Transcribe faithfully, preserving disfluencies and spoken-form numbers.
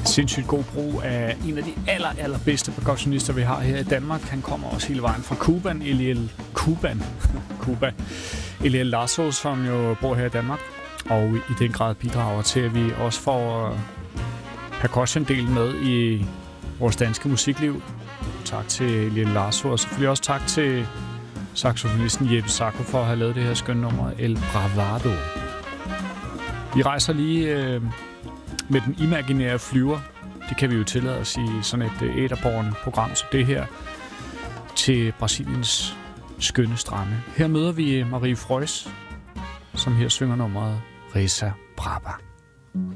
Sindssygt god brug af en af de aller, allerbedste percussionister, vi har her i Danmark. Han kommer også hele vejen fra Cuban, Eliel Cuban, Cuba. Eliel Lasso, som jo bor her i Danmark, og i den grad bidrager til, at vi også får percussion-delen med i vores danske musikliv. Tak til Eliel Lasso, og selvfølgelig også tak til saxofonisten Jeppe Sacco for at have lavet det her skønne nummer, El Bravado. Vi rejser lige øh, med den imaginære flyver. Det kan vi jo tillade os i sådan et øh, æterbårent program som det her, til Brasiliens skønne strande. Her møder vi Marie Freus, som her synger nummeret Reza Braba.